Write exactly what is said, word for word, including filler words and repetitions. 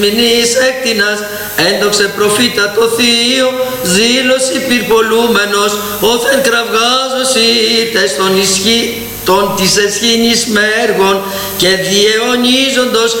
Μηνύς έκτινας, έντοξε προφήτα το θείο, ζήλωση πυρπολούμενος, όθεν κραυγάζος ήτες των ισχύ, των της εσχήνης μέργων και διαιωνίζοντος